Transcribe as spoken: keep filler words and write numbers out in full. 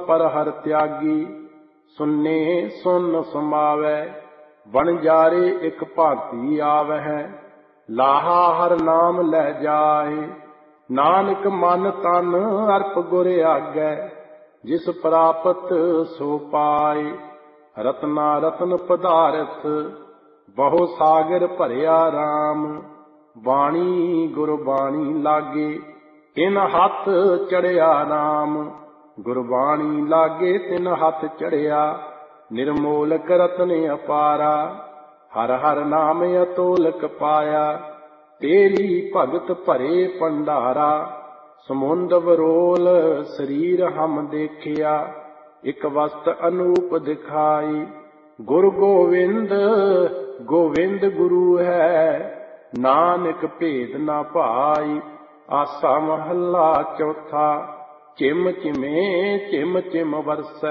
पर हर त्यागी। सुन्ने सुन समावै वणजारे एक भांति आवै। लाहा हर नाम लै जाए नानक मन तन अर्प गुर आगै। जिस प्रापत सो पाए रत्ना रत्न पदारथ। बहु सागर भरिया राम बाणी गुरबाणी लागे। तिन हथ चढ़िया राम गुरबाणी लागे तिन हथ चढ़िया। निर्मोलक रतन अपारा हर हर नाम अतोलक पाया। तेरी भगत भरे भंडारा समुंद वरोल शरीर हम देखिया। एक वस्त अनूप दिखाई गुरु गोविंद गोविंद गुरु है। नानक भेद ना भाई। आसा महला चौथा। चिम चिमे चिम चिम वरसै